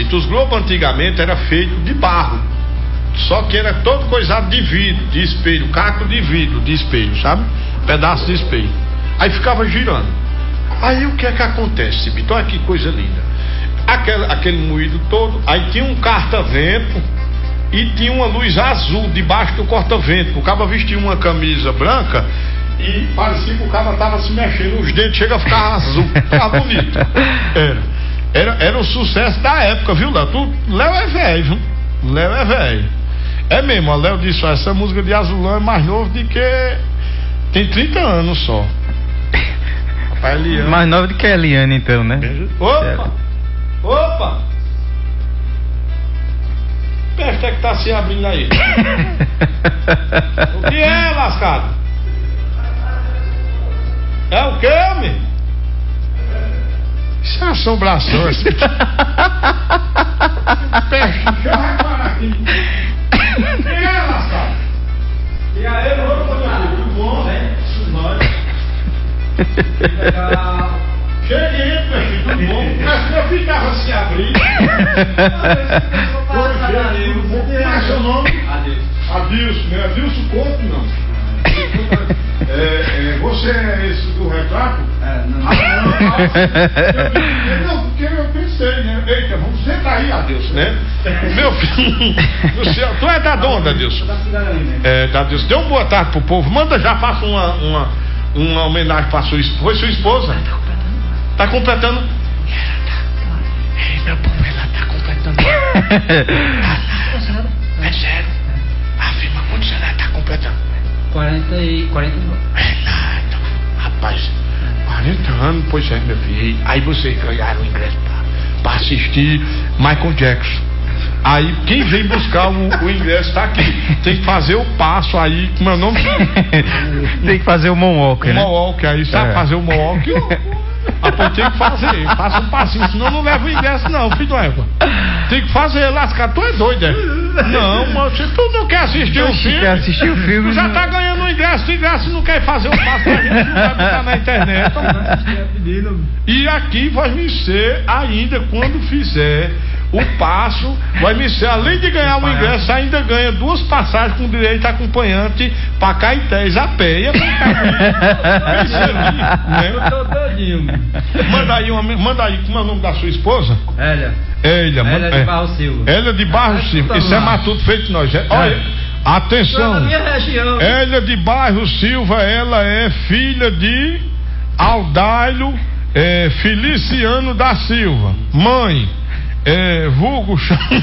seguinte, os globos antigamente era feito de barro, só que era todo coisado de vidro, de espelho, caco de vidro, de espelho, sabe? Pedaço de espelho. Aí ficava girando. Aí o que é que acontece, Cibito? Olha que coisa linda. Aquele moído todo, aí tinha um carta-vento e tinha uma luz azul debaixo do corta-vento. O cara vestia uma camisa branca e parecia que o cara tava se mexendo, os dentes chegam a ficar azul, ficava bonito. Era um sucesso da época, viu, Léo? Léo é velho, viu? Léo é velho. É mesmo, o Léo disse, ó, essa música de Azulão é mais novo do que... Tem 30 anos só. Rapaz, Eliane. Mais novo do que a Eliane, então, né? Opa! Opa! O peste é que tá se abrindo aí. O que é, lascado? É o que, homem? Isso é assombração. Esse... Peste, deixa eu reparar aqui. Quem é, lascado? E aí, tudo bom? Cheguei, peixe, tudo bom? Mas eu ficava se abrindo. Como é seu nome? Adilson, né? Adilson Couto, não. Você é esse do retrato? Não, porque eu pensei, né? Eita, vamos sentar aí, Adilson, né? Meu filho, tu é da onde, Adilson? Da Adilson. Dê uma boa tarde pro povo. Manda já, faça uma homenagem pra sua esposa. Foi sua esposa? Tá completando? Meu povo, ela tá completando. É sério? Afirma quantos ela tá completando? 49. Rapaz, 40 anos, pois é, meu filho. Aí vocês ganharam o ingresso pra assistir Michael Jackson. Aí quem vem buscar o ingresso tá aqui. Tem que fazer o passo aí, como é o nome? Tem que fazer o moonwalk, né? Moonwalk aí, sabe fazer o moonwalk? Rapaz, tem que fazer, faça um passinho, senão não leva o ingresso não, filho do égua. Tem que fazer, lascar, tu é doido, é? Não, mas se tu não quer assistir o filme, quer assistir o filme, tu já tá ganhando o ingresso e não quer fazer o passo, a gente não vai botar na internet. E aqui vai me ser ainda, quando fizer o passo, vai me ser, além de ganhar o ingresso, ainda ganha 2 passagens com direito a acompanhante pra Caetés a pé. Manda aí, como é o nome da sua esposa? Hélia de Barro Silva. Hélia de Barro Silva. Isso é matuto feito nós. Olha, atenção. Hélia de Barro Silva, ela é filha de Aldailo Feliciano da Silva. Mãe. Vulgo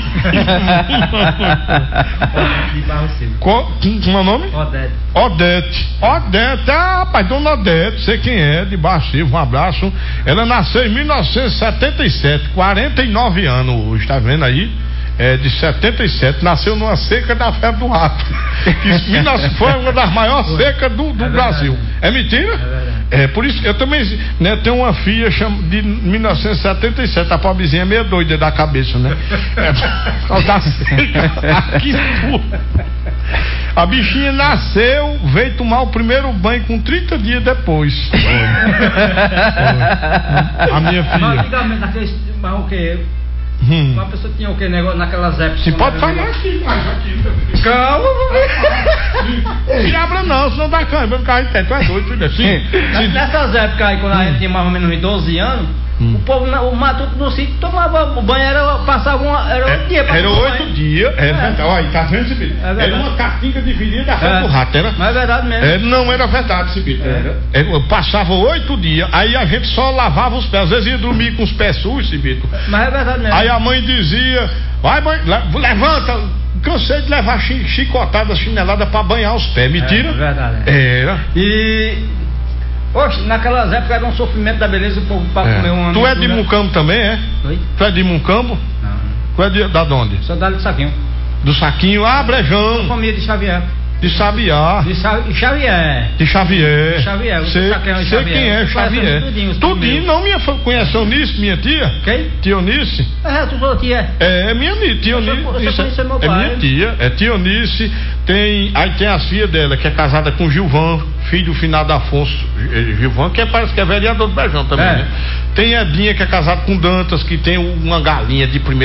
Como é o nome? Odete, rapaz, dona Odete, sei quem é, de Baixo Silva, um abraço. Ela nasceu em 1977, 49 anos hoje, tá vendo aí? De 77, nasceu numa seca da febre do rato. Foi uma das maiores secas do Brasil. É mentira? Por isso, eu também, né, tenho uma filha de 1977, a pobrezinha é meio doida da cabeça, né? Por causa da seca, aqui tudo. A bichinha nasceu, veio tomar o primeiro banho com 30 dias depois. Foi. A minha filha. Antigamente, naqueles o quê? Uma pessoa tinha o que negócio naquelas épocas? Você pode falar aqui, mas aqui. Calma, se abra não, senão dá câmera, tu é doido, filho, assim. Nessas épocas aí, quando a gente tinha mais ou menos uns 12 anos, o povo, o matuto no sítio tomava o banho, passava 8 dias. Era 8 dias, verdade. Olha, tá vendo, Cibito? Era uma casquinha dividida da frente do rato, era? Mas é verdade mesmo. Não era verdade, Cibito. Passava 8 dias, aí a gente só lavava os pés, às vezes ia dormir com os pés sujos, Cibito. Mas é verdade mesmo. Aí a mãe dizia, vai mãe, levanta. Cansei de levar chicotada, chinelada pra banhar os pés. Mentira? É verdade. Era. Oxe, naquelas épocas era um sofrimento da beleza, o povo pra comer um ano. Tu é de Mucambo também, é? Oi? Tu é de Mucambo? Não. Tu é da onde? Sou da do Saquinho. Do Saquinho, Brejão. Família de Xavier. De Sabiá. De Xavier. De Xavier. Xavier. Sei quem é Xavier. Tudinho, não, minha conhece a Eunice, minha tia? Quem? Tia Eunice. Tu falou tia? É minha tia Eunice. Você meu pai. É minha tia, é tia Eunice. Aí tem as filhas dela, que é casada com Gilvan, filho do finado Afonso Gilvan, que parece que é vereador do Brejão também, né? Tem Edinha, que é casada com Dantas, que tem uma galinha de primeira